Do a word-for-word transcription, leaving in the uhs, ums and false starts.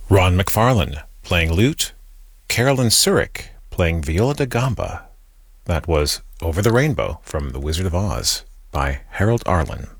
Ron McFarlane playing lute, Carolyn Surik playing viola da gamba. That was Over the Rainbow from The Wizard of Oz by Harold Arlen.